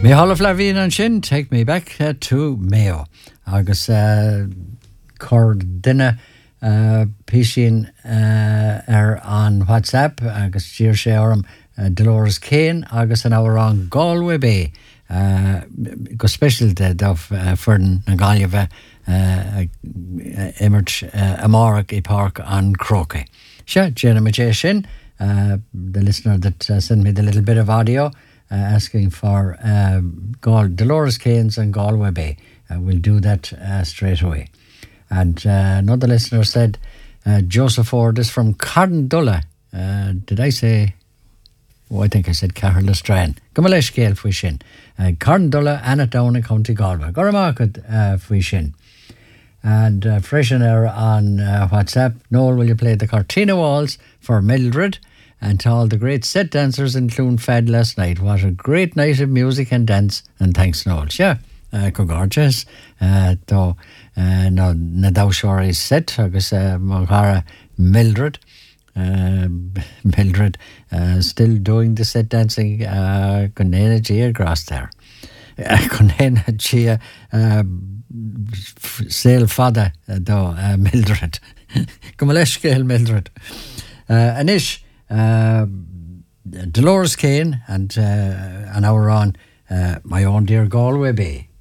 Mi half la vín an sin, take me back to Mayo. Agus cor duine písin an WhatsApp agus tíir sé orm Dolores Kane agus an áhar an Galway Bay. Go specialte of Ferdin na Galway immert Amárach I Park an Croquet. Sure, Jenna Majation, the listener that sent me the little bit of audio asking for Dolores Kane's and Galway Bay. We'll do that straight away. And another listener said, Joseph Ford is from Carndulla. Did I say? Oh, I think I said Carlastrán. Gumalesh Gael Fwishin. Carndulla, Anatown, County Galway. Goramarket Fwishin. And freshener on WhatsApp. Noel, will you play the Cortina Waltz for Mildred? And to all the great set dancers in Clonfad last night. What a great night of music and dance. And thanks, Noel. Yeah, gorgeous. Though, no, Nadao is set. Agus Mahara Mildred. Mildred still doing the set dancing. Conena Gia Grass there. Conena Gia Sale Fada, though, Mildred. Gumaleshkel Mildred. Anish. Dolores Kane and an hour on My Own Dear Galway Bay.